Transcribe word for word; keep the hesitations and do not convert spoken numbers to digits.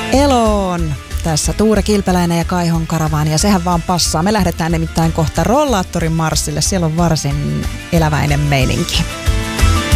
Eloon. Tässä Tuure Kilpeläinen ja Kaihon karavaani, ja sehän vaan passaa. Me lähdetään nimittäin kohta rollaattorin marssille. Siellä on varsin eläväinen meininki.